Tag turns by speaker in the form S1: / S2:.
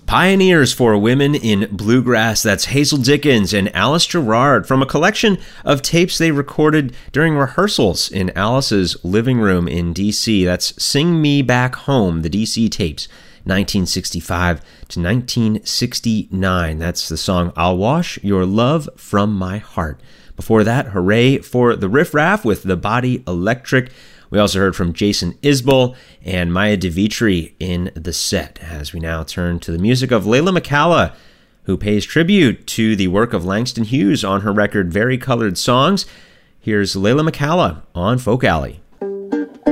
S1: Pioneers for Women in Bluegrass. That's Hazel Dickens and Alice Gerrard from a collection of tapes they recorded during rehearsals in Alice's living room in D.C. That's Sing Me Back Home, the D.C. tapes, 1965 to 1969. That's the song I'll Wash Your Love From My Heart. Before that, hooray for the Riff Raff with The Body Electric. We also heard from Jason Isbell and Maya DeVitri in the set, as we now turn to the music of Layla McCalla, who pays tribute to the work of Langston Hughes on her record Vari-Colored Songs. Here's Layla McCalla on Folk Alley.